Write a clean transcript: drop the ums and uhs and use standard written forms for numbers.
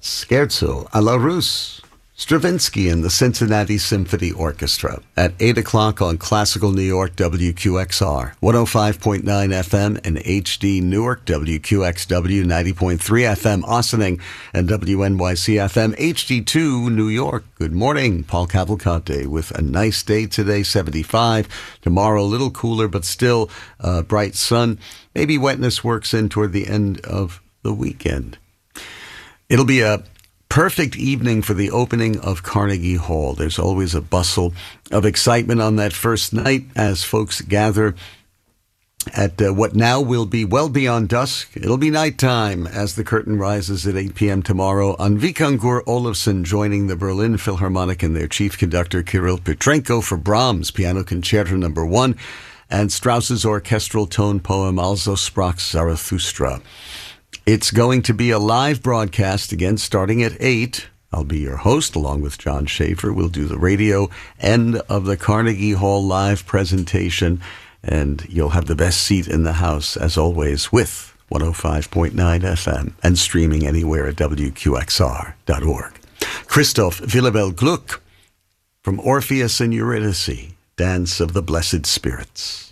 Scherzo alla Russe, Stravinsky and the Cincinnati Symphony Orchestra at 8 o'clock on Classical New York WQXR, 105.9 FM and HD Newark WQXW 90.3 FM Ossining and WNYC FM HD2 New York. Good morning, Paul Cavalcante with a nice day today, 75. Tomorrow a little cooler but still bright sun. Maybe wetness works in toward the end of the weekend. It'll be a perfect evening for the opening of Carnegie Hall. There's always a bustle of excitement on that first night as folks gather at what now will be well beyond dusk. It'll be nighttime as the curtain rises at 8 p.m. tomorrow on Vikangur Olofsson joining the Berlin Philharmonic and their chief conductor Kirill Petrenko for Brahms Piano Concerto No. 1 and Strauss's orchestral tone poem Also sprach Zarathustra. It's going to be a live broadcast, again, starting at 8. I'll be your host, along with John Schaefer. We'll do the radio end of the Carnegie Hall live presentation, and you'll have the best seat in the house, as always, with 105.9 FM and streaming anywhere at WQXR.org. Christoph Willibald Gluck from Orpheus and Eurydice, Dance of the Blessed Spirits.